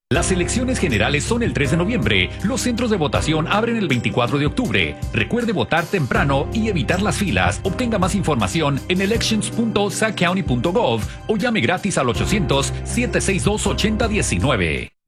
Las elecciones generales son el 3 de noviembre. Los centros de votación abren el 24 de octubre. Recuerde votar temprano y evitar las filas. Obtenga más información en elections.sackcounty.gov o llame gratis al 800-762-8019.